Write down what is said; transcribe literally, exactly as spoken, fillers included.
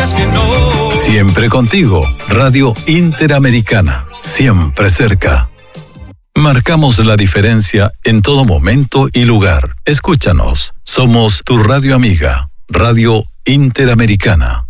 as you know. Siempre contigo, Radio Interamericana, siempre cerca. Marcamos la diferencia en todo momento y lugar. Escúchanos, somos tu radio amiga, Radio Interamericana.